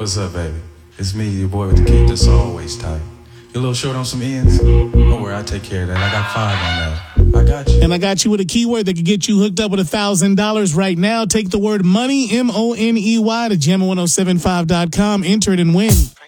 What's up, baby? It's me, your boy with the kick that's always tight. You a little short on some ends? Don't worry, I take care of that. I got 5 on that. I got you. And I got you with a keyword that can get you hooked up with $1,000 right now. Take the word money, MONEY, to jammin1075.com. Enter it and win.